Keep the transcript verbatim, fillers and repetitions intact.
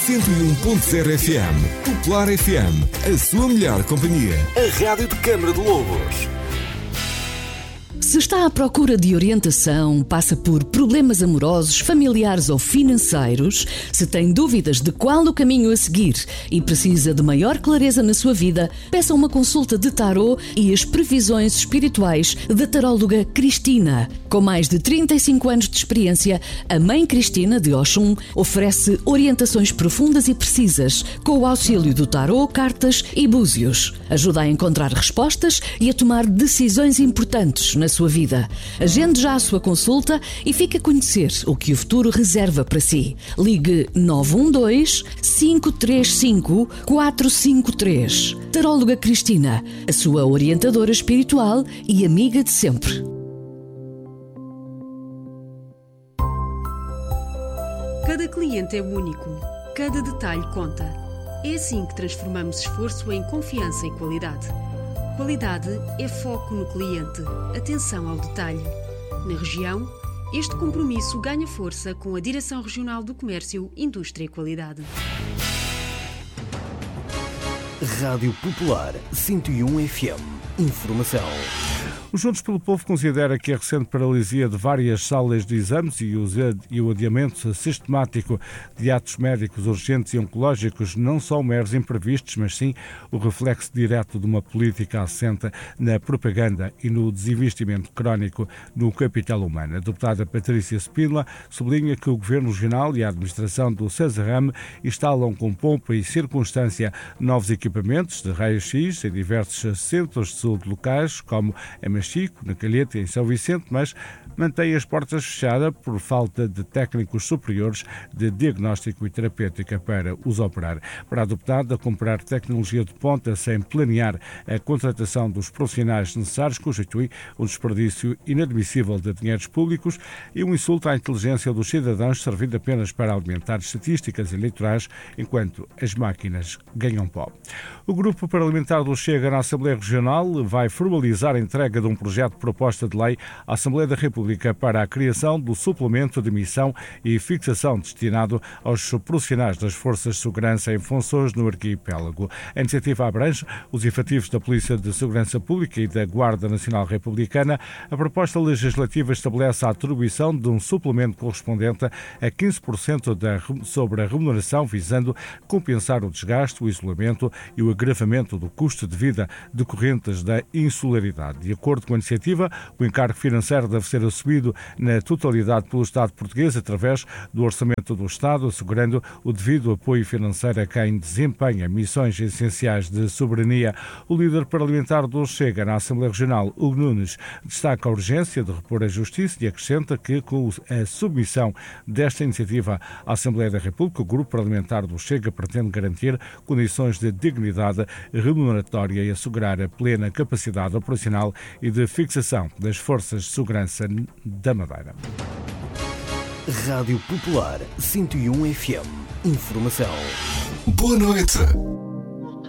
cento e um ponto zero F M. Popular F M, a sua melhor companhia. A rádio de Câmara de Lobos. Se está à procura de orientação, passa por problemas amorosos, familiares ou financeiros, se tem dúvidas de qual o caminho a seguir e precisa de maior clareza na sua vida, peça uma consulta de tarô e as previsões espirituais da taróloga Cristina. Com mais de trinta e cinco anos de experiência, a Mãe Cristina de Oxum oferece orientações profundas e precisas, com o auxílio do tarô, cartas e búzios. Ajuda a encontrar respostas e a tomar decisões importantes na sua vida. Agende já a sua consulta e fique a conhecer o que o futuro reserva para si. Ligue nove um dois, cinco três cinco, quatro cinco três. Taróloga Cristina, a sua orientadora espiritual e amiga de sempre. Cada cliente é único. Cada detalhe conta. É assim que transformamos esforço em confiança e qualidade. Qualidade é foco no cliente, atenção ao detalhe. Na região, este compromisso ganha força com a Direção Regional do Comércio, Indústria e Qualidade. Rádio Popular cento e um F M. Informação. O Juntos pelo Povo considera que a recente paralisia de várias salas de exames e o adiamento sistemático de atos médicos urgentes e oncológicos não são meros imprevistos, mas sim o reflexo direto de uma política assente na propaganda e no desinvestimento crónico no capital humano. A deputada Patrícia Spínola sublinha que o Governo Regional e a administração do Cesarame instalam com pompa e circunstância novos equipamentos de raio-x em diversos centros de saúde locais, como em Machico, na Calheta e em São Vicente, mas mantém as portas fechadas por falta de técnicos superiores de diagnóstico e terapêutica para os operar. Para a deputada, comprar tecnologia de ponta sem planear a contratação dos profissionais necessários constitui um desperdício inadmissível de dinheiros públicos e um insulto à inteligência dos cidadãos, servindo apenas para alimentar estatísticas eleitorais enquanto as máquinas ganham pó. O Grupo Parlamentar do Chega na Assembleia Regional vai formalizar a entrega de um projeto de proposta de lei à Assembleia da República para a criação do suplemento de missão e fixação destinado aos profissionais das Forças de Segurança em funções no arquipélago. A iniciativa abrange os efetivos da Polícia de Segurança Pública e da Guarda Nacional Republicana. A proposta legislativa estabelece a atribuição de um suplemento correspondente a quinze por cento da, sobre a remuneração, visando compensar o desgaste, o isolamento e o agravamento do custo de vida decorrentes da insularidade. De acordo com a iniciativa, o encargo financeiro deve ser assumido na totalidade pelo Estado português através do Orçamento do Estado, assegurando o devido apoio financeiro a quem desempenha missões essenciais de soberania. O líder parlamentar do Chega na Assembleia Regional, Hugo Nunes, destaca a urgência de repor a justiça e acrescenta que, com a submissão desta iniciativa à Assembleia da República, o grupo parlamentar do Chega pretende garantir condições de dignidade remuneratória e assegurar a plena capacidade operacional e de fixação das Forças de Segurança da Madeira. Rádio Popular cento e um F M. Informação. Boa noite.